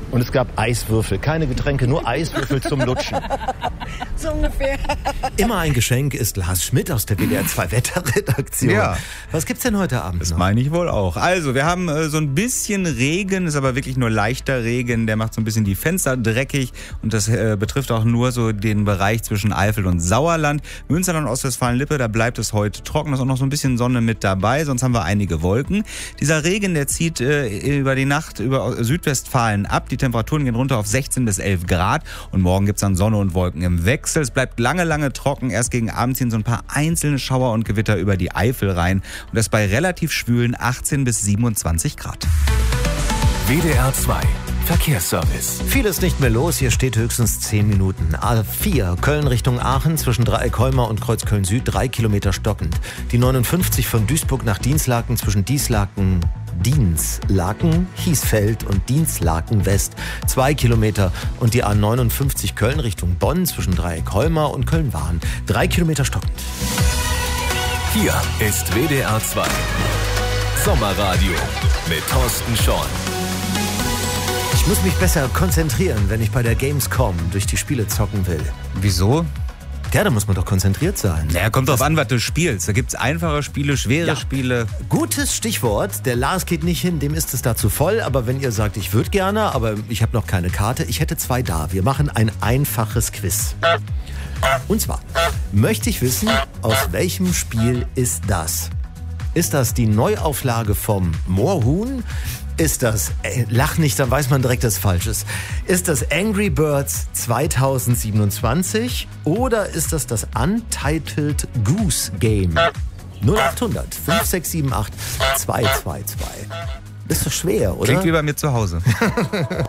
Und es gab Eiswürfel, keine Getränke, nur Eiswürfel zum Lutschen. So ungefähr. Immer ein Geschenk ist Lars Schmidt aus der WDR 2 Wetterredaktion. Ja. Was gibt's denn heute Abend Das noch? meine ich wohl auch. Also, wir haben so ein bisschen Regen, ist aber wirklich nur leichter Regen. Der macht so ein bisschen die Fenster dreckig und das betrifft auch nur so den Bereich zwischen Eifel und Sauerland. Münsterland und Ostwestfalen-Lippe, da bleibt es heute trocken. Da ist auch noch so ein bisschen Sonne mit dabei, sonst haben wir einige Wolken. Dieser Regen, der zieht über die Nacht über Südwestfalen ab. Die Temperaturen gehen runter auf 16 bis 11 Grad und morgen gibt's dann Sonne und Wolken im Wechsel. Es bleibt lange, lange trocken. Erst gegen Abend ziehen so ein paar einzelne Schauer und Gewitter über die Eifel rein und das bei relativ schwülen 18 bis 27 Grad. WDR 2 Verkehrsservice. Viel ist nicht mehr los, hier steht höchstens 10 Minuten. A4, Köln Richtung Aachen, zwischen Dreieckholmer und Kreuz Köln-Süd, 3 Kilometer stockend. Die 59 von Duisburg nach Dinslaken, zwischen Dinslaken, Hiesfeld und Dinslaken West, 2 Kilometer. Und die A59 Köln Richtung Bonn, zwischen Dreieckholmer und Köln-Wahn, 3 Kilometer stockend. Hier ist WDR 2 Sommerradio mit Thorsten Schorn. Ich muss mich besser konzentrieren, wenn ich bei der Gamescom durch die Spiele zocken will. Wieso? Ja, da muss man doch konzentriert sein. Naja, kommt drauf an, was du spielst. Da gibt's einfache Spiele, schwere Spiele. Gutes Stichwort. Der Lars geht nicht hin, dem ist es dazu voll. Aber wenn ihr sagt, ich würde gerne, aber ich habe noch keine Karte, ich hätte 2 da. Wir machen ein einfaches Quiz. Und zwar möchte ich wissen, aus welchem Spiel ist das? Ist das die Neuauflage vom Moorhuhn? Ist das, lach nicht, dann weiß man direkt, dass es falsch ist. Ist das Angry Birds 2027 oder ist das das Untitled Goose Game? 0800 5678 222. Ist doch schwer, oder? Klingt wie bei mir zu Hause.